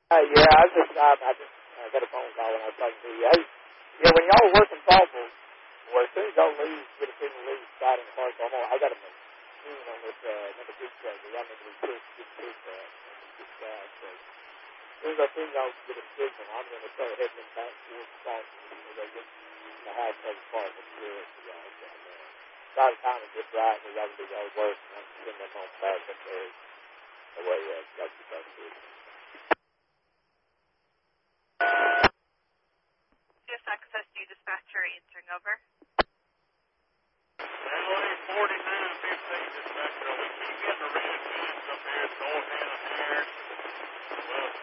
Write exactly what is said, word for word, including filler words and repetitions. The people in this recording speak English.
Uh, yeah, I just, I, I just I got a phone call when I was talking to you. Hey, yeah, when y'all were working thoughtful, well, as soon as y'all leave, get a signal leave, start in the car, so I'm on, I got a machine on this, uh, number two truck, y'all need to be pushed, get pushed that, and get that, so as soon as I see y'all get a signal, I'm going to start heading back towards the park, and they get the house for the park, and do it for y'all, so I'm, uh, try to time it just right, and y'all can do y'all work, and I'm sending them on back up there, the way, uh, y'all get back to it. C S Access to dispatcher answering over. L A forty-nine fifteen dispatcher. We keep getting the red vans up here at the north end of here. Well,